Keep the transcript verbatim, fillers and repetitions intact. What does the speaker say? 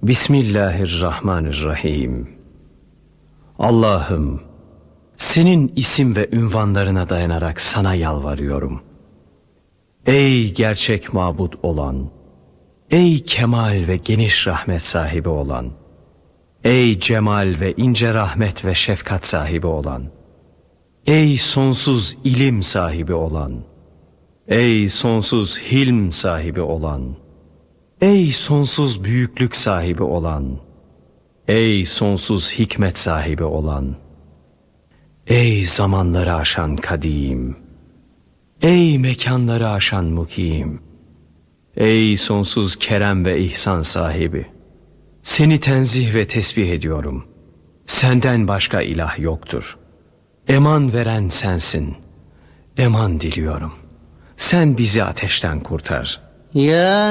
Bismillahirrahmanirrahim. Allah'ım, senin isim ve ünvanlarına dayanarak sana yalvarıyorum. Ey gerçek mabut olan, ey kemal ve geniş rahmet sahibi olan, ey cemal ve ince rahmet ve şefkat sahibi olan, ey sonsuz ilim sahibi olan, ey sonsuz hilm sahibi olan, ey sonsuz büyüklük sahibi olan, ey sonsuz hikmet sahibi olan, ey zamanları aşan kadim, ey mekanları aşan mukim, ey sonsuz kerem ve ihsan sahibi, seni tenzih ve tesbih ediyorum. Senden başka ilah yoktur. Eman veren sensin. Eman diliyorum. Sen bizi ateşten kurtar. Ya